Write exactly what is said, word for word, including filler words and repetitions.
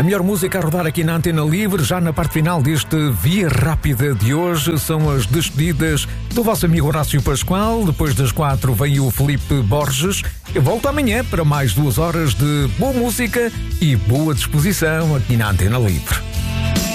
melhor música a rodar aqui na Antena Livre, já na parte final deste Via Rápida de hoje, são as despedidas do vosso amigo Horácio Pascoal. Depois das quatro vem o Filipe Borges. Eu volto amanhã para mais duas horas de boa música e boa disposição aqui na Antena Livre.